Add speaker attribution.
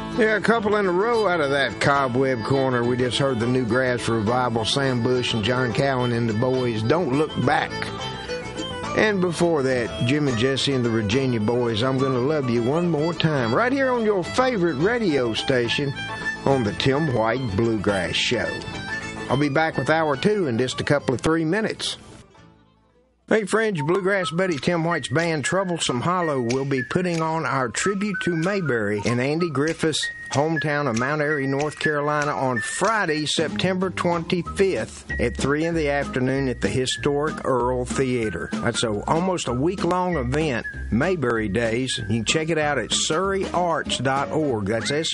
Speaker 1: Yeah, a couple in a row out of that Cobweb Corner. We just heard the Newgrass Revival, Sam Bush and John Cowan and the Boys, Don't Look Back. And before that, Jim and Jesse and the Virginia Boys, I'm Gonna Love You One More Time, right here on your favorite radio station on the Tim White Bluegrass Show. I'll be back with Hour 2 in just a couple of 3 minutes. Hey friends, Bluegrass buddy Tim White's band Troublesome Hollow will be putting on our tribute to Mayberry in Andy Griffith's hometown of Mount Airy, North Carolina on Friday, September 25th at 3 in the afternoon at the historic Earl Theater. That's almost a week-long event, Mayberry Days. You can check it out at surreyarts.org. That's